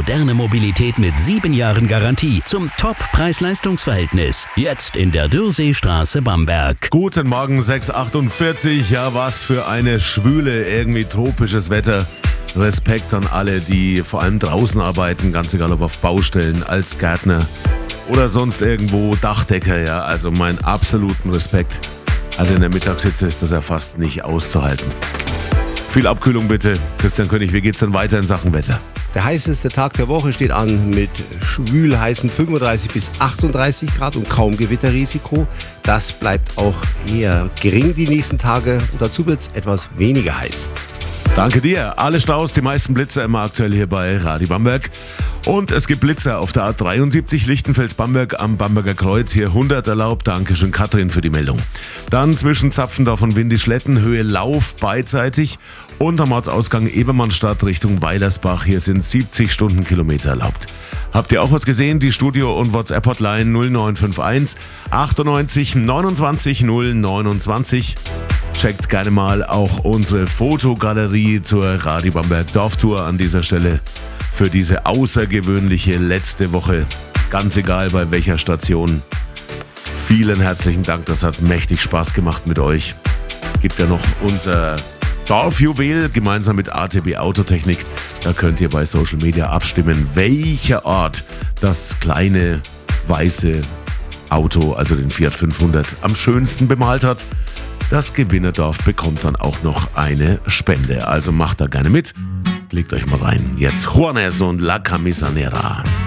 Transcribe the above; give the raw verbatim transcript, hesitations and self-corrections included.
moderne Mobilität mit sieben Jahren Garantie zum Top-Preis-Leistungs-Verhältnis. Jetzt in der Dürrseestraße Bamberg. Guten Morgen, sechs Uhr achtundvierzig. Ja, was für eine schwüle, irgendwie tropisches Wetter. Respekt an alle, die vor allem draußen arbeiten, ganz egal ob auf Baustellen, als Gärtner oder sonst irgendwo Dachdecker. Ja, also meinen absoluten Respekt. Also in der Mittagshitze ist das ja fast nicht auszuhalten. Viel Abkühlung bitte. Christian König, wie geht's denn weiter in Sachen Wetter? Der heißeste Tag der Woche steht an mit schwül heißen fünfunddreißig bis achtunddreißig Grad und kaum Gewitterrisiko. Das bleibt auch eher gering die nächsten Tage und dazu wird es etwas weniger heiß. Danke dir. Alle Staus, die meisten Blitzer immer aktuell hier bei Radio Bamberg. Und es gibt Blitzer auf der A dreiundsiebzig Lichtenfels-Bamberg am Bamberger Kreuz. Hier hundert erlaubt. Dankeschön, Katrin, für die Meldung. Dann zwischen Zapfendorf und Windischletten, Höhe Lauf beidseitig. Und am Ortsausgang Ebermannstadt Richtung Weilersbach. Hier sind siebzig Stundenkilometer erlaubt. Habt ihr auch was gesehen? Die Studio- und WhatsApp-Hotline null neun fünf eins achtundneunzig neunundzwanzig null neunundzwanzig. Checkt gerne mal auch unsere Fotogalerie zur Radio Bamberg Dorftour an dieser Stelle für diese außergewöhnliche letzte Woche. Ganz egal bei welcher Station. Vielen herzlichen Dank, das hat mächtig Spaß gemacht mit euch. Gibt ja noch unser Dorfjuwel gemeinsam mit A T B Autotechnik. Da könnt ihr bei Social Media abstimmen, welcher Ort das kleine weiße Auto, also den Fiat fünfhundert, am schönsten bemalt hat. Das Gewinnerdorf bekommt dann auch noch eine Spende. Also macht da gerne mit. Legt euch mal rein. Jetzt Juanes und La Camisa Negra.